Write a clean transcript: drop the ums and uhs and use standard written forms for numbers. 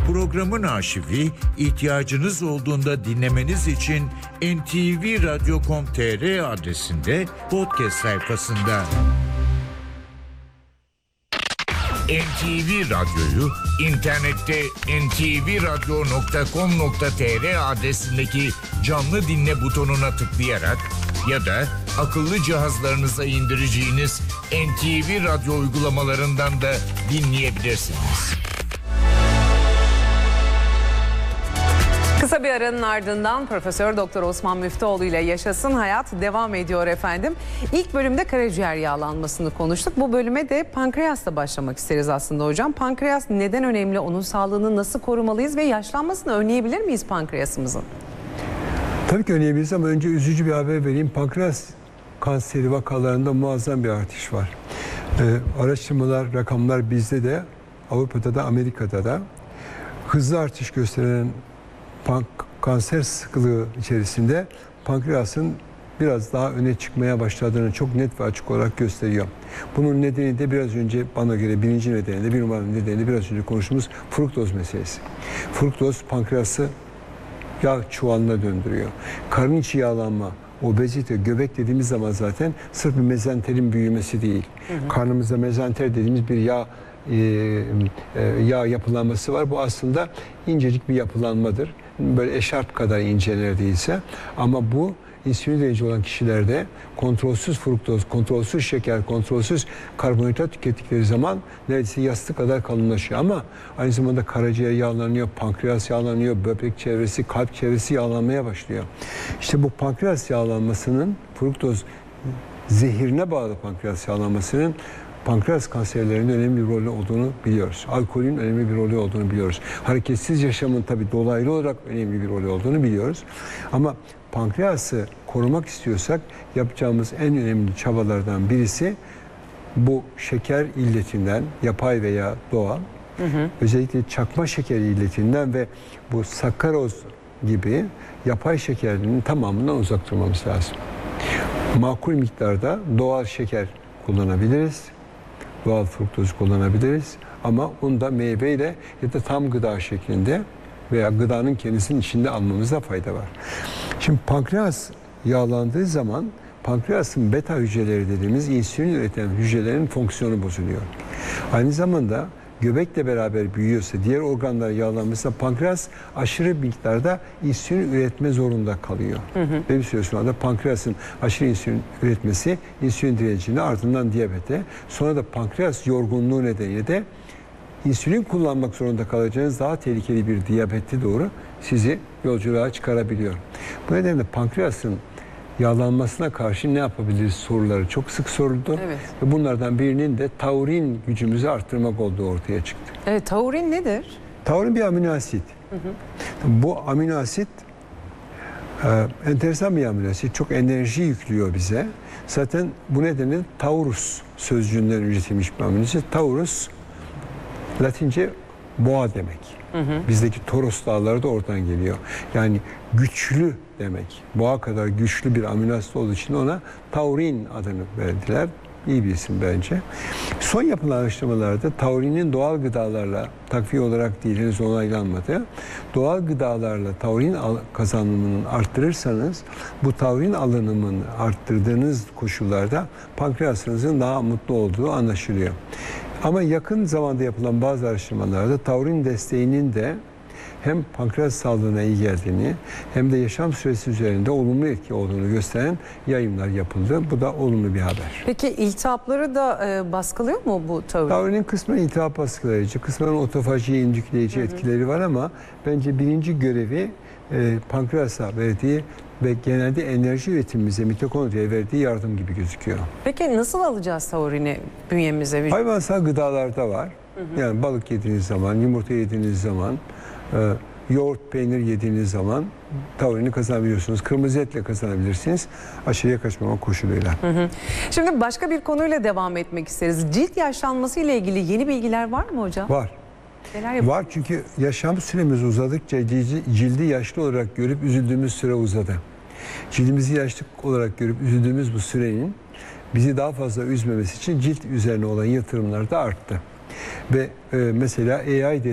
Programın arşivi ihtiyacınız olduğunda dinlemeniz için ntvradio.com.tr adresinde podcast sayfasında. NTV Radyo'yu internette ntvradio.com.tr adresindeki canlı dinle butonuna tıklayarak ya da akıllı cihazlarınıza indireceğiniz NTV Radyo uygulamalarından da dinleyebilirsiniz. Kısa bir aranın ardından Profesör Doktor Osman Müftüoğlu ile Yaşasın Hayat devam ediyor efendim. İlk bölümde karaciğer yağlanmasını konuştuk. Bu bölüme de pankreasla başlamak isteriz aslında hocam. Pankreas neden önemli? Onun sağlığını nasıl korumalıyız ve yaşlanmasını önleyebilir miyiz pankreasımızın? Tabii ki önleyebiliriz ama önce üzücü bir haber vereyim. Pankreas kanseri vakalarında muazzam bir artış var. Araştırmalar, rakamlar bizde de, Avrupa'da da, Amerika'da da hızlı artış gösteren kanser sıklığı içerisinde pankreasın biraz daha öne çıkmaya başladığını çok net ve açık olarak gösteriyor. Bunun nedeni de biraz önce bana göre birinci nedeni de, bir numaralı nedeni de biraz önce konuştuğumuz fruktoz meselesi. Fruktoz pankreası yağ çuvalına döndürüyor. Karın içi yağlanma, obezite, göbek dediğimiz zaman zaten sırf bir mezenterin büyümesi değil. Karnımızda mezenter dediğimiz bir yağ yapılanması var. Bu aslında incecik bir yapılanmadır. Böyle eşarp kadar ince neredeyse. Ama bu insülin direnci olan kişilerde kontrolsüz fruktoz, kontrolsüz şeker, kontrolsüz karbonhidrat tükettikleri zaman neredeyse yastık kadar kalınlaşıyor. Ama aynı zamanda karaciğer yağlanıyor, pankreas yağlanıyor, böbrek çevresi, kalp çevresi yağlanmaya başlıyor. İşte bu pankreas yağlanmasının, fruktoz zehirine bağlı pankreas yağlanmasının pankreas kanserlerinin önemli bir rolü olduğunu biliyoruz. Alkolün önemli bir rolü olduğunu biliyoruz. Hareketsiz yaşamın tabii dolaylı olarak önemli bir rolü olduğunu biliyoruz. Ama pankreası korumak istiyorsak yapacağımız en önemli çabalardan birisi bu şeker illetinden, yapay veya doğal, özellikle çakma şeker illetinden ve bu sakkaroz gibi yapay şekerlerin tamamından uzak durmamız lazım. Makul miktarda doğal şeker kullanabiliriz. Doğal fruktoz kullanabiliriz ama onu da meyveyle ya da tam gıda şeklinde veya gıdanın kendisinin içinde almamızda fayda var. Şimdi pankreas yağlandığı zaman pankreasın beta hücreleri dediğimiz insülin üreten hücrelerin fonksiyonu bozuluyor. Aynı zamanda göbekle beraber büyüyorsa, diğer organlar yağlanmışsa pankreas aşırı miktarda insülin üretme zorunda kalıyor. Ve bir süre sonra da pankreasın aşırı insülin üretmesi insülin direncine, ardından diyabete, sonra da pankreas yorgunluğu nedeniyle de insülin kullanmak zorunda kalacağınız daha tehlikeli bir diyabete doğru sizi yolculuğa çıkarabiliyor. Bu nedenle pankreasın yağlanmasına karşı ne yapabiliriz soruları çok sık soruldu. Evet. Ve bunlardan birinin de taurin gücümüzü arttırmak olduğu ortaya çıktı. Evet, taurin nedir? Taurin bir amino asit. Bu amino asit enteresan bir amino asit. Çok enerji yüklüyor bize. Zaten bu nedenle taurus sözcüğünden üretilmiş bir amino asit. Taurus Latince boğa demek. Bizdeki Toros dağları da oradan geliyor. Yani güçlü demek. Boğa kadar güçlü bir amino asit olduğu için ona taurin adını verdiler. İyi bir isim bence. Son yapılan araştırmalarda taurinin doğal gıdalarla takviye olarak değil, henüz onaylanmadı. Doğal gıdalarla taurin kazanımını arttırırsanız bu taurin alınımını arttırdığınız koşullarda pankreasınızın daha mutlu olduğu anlaşılıyor. Ama yakın zamanda yapılan bazı araştırmalarda taurin desteğinin de hem pankreas sağlığına iyi geldiğini hem de yaşam süresi üzerinde olumlu etki olduğunu gösteren yayınlar yapıldı. Bu da olumlu bir haber. Peki iltihapları da baskılıyor mu bu taurin? Taurinin kısmen iltihap baskılayıcı, kısmen otofajiye indükleyici etkileri var ama bence birinci görevi pankreasa verdiği ve genelde enerji üretimimize, mitokondriye verdiği yardım gibi gözüküyor. Peki nasıl alacağız taurini bünyemize? Hayvansal gıdalarda var. Yani balık yediğiniz zaman, yumurta yediğiniz zaman, yoğurt, peynir yediğiniz zaman taurini kazanabiliyorsunuz. Kırmızı etle kazanabilirsiniz. Aşırıya kaçmamak koşuluyla. Şimdi başka bir konuyla devam etmek isteriz. Cilt yaşlanması ile ilgili yeni bilgiler var mı hocam? Var. Var çünkü yaşam süremiz uzadıkça cildi yaşlı olarak görüp üzüldüğümüz süre uzadı. Cildimizi yaşlı olarak görüp üzüldüğümüz bu sürenin bizi daha fazla üzmemesi için cilt üzerine olan yatırımlar da arttı. Ve mesela AI